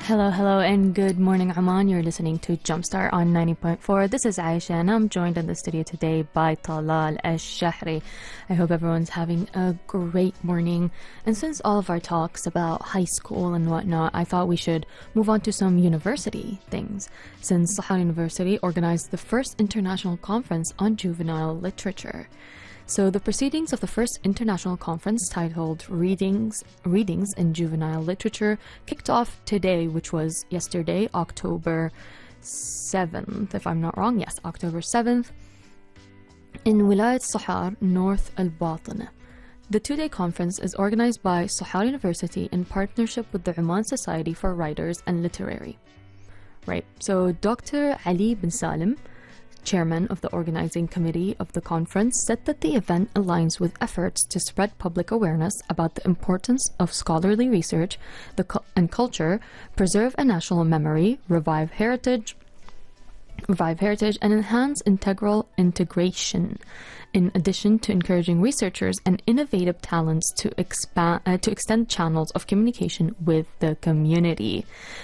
Hello, hello, and good morning, Oman. You're listening to Jumpstart on 90.4. This is Aisha, and I'm joined in the studio today by Talal Al-Shahri. I hope everyone's having a great morning. And since all of our talks about high school and whatnot, I thought we should move on to some university things, since Sahel University organized the first international conference on juvenile literature. So the proceedings of the first international conference titled Readings in Juvenile Literature kicked off today, which was yesterday, October 7th, if I'm not wrong. Yes, October 7th, in Wilayat Sohar, North Al-Batina. The two-day conference is organized by Sohar University in partnership with the Oman Society for Writers and Literary. Right, so Dr. Ali bin Salim, chairman of the organizing committee of the conference, said that the event aligns with efforts to spread public awareness about the importance of scholarly research and culture, preserve a national memory, revive heritage, and enhance integration, in addition to encouraging researchers and innovative talents to extend channels of communication with the community.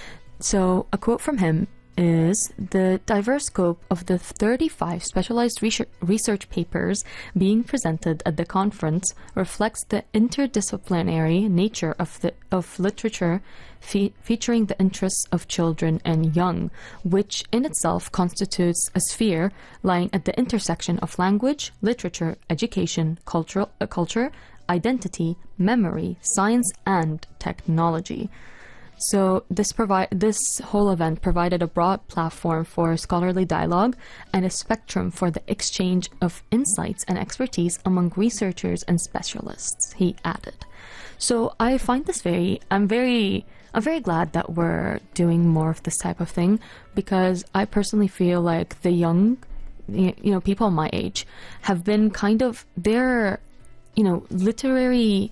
So, a quote from him is, "The diverse scope of the 35 specialized research papers being presented at the conference reflects the interdisciplinary nature of literature featuring the interests of children and young, which in itself constitutes a sphere lying at the intersection of language, literature, education, culture, identity, memory, science, and technology." So this whole event provided a broad platform for scholarly dialogue and a spectrum for the exchange of insights and expertise among researchers and specialists, he added. So I find this I'm very glad that we're doing more of this type of thing, because I personally feel like the young, people my age have been kind of their, literary,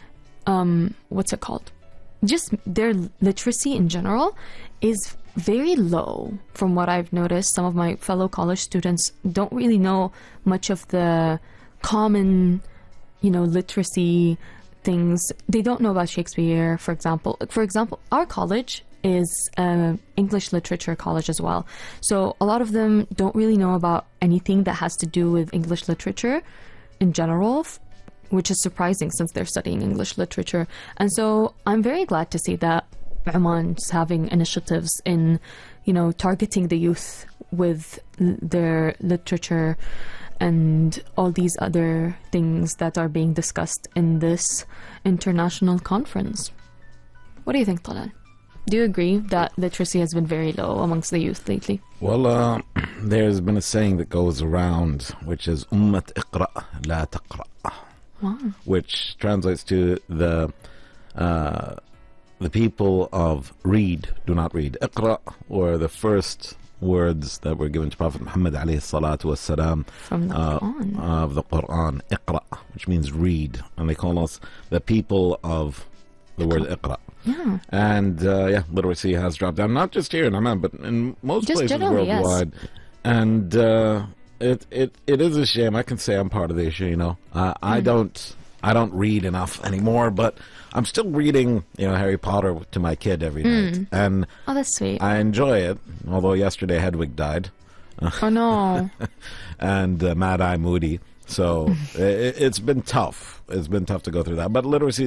what's it called? Just their literacy in general is very low from what I've noticed. Some of my fellow college students don't really know much of the common, literacy things. They don't know about Shakespeare, for example. For example, our college is an English literature college as well. So a lot of them don't really know about anything that has to do with English literature in general, which is surprising since they're studying English literature. And so I'm very glad to see that Oman's having initiatives in, targeting the youth with their literature and all these other things that are being discussed in this international conference. What do you think, Talal? Do you agree that literacy has been very low amongst the youth lately? Well, there's been a saying that goes around, which is "Ummat iqra la taqra." Wow. Which translates to the people of read, do not read. Iqra were the first words that were given to Prophet Muhammad alayhi salatu wassalam from the Quran. Of the Quran. Iqra, which means read, and they call us the people of the word Iqra. Yeah. And literacy has dropped down, not just here in Oman, but in most just places worldwide. Yes. And It is a shame. I can say I'm part of the issue. I don't read enough anymore, but I'm still reading Harry Potter to my kid every night, and that's sweet. I enjoy it. Although yesterday Hedwig died. Oh no! And Mad Eye Moody. So it's been tough. It's been tough to go through that. But literacy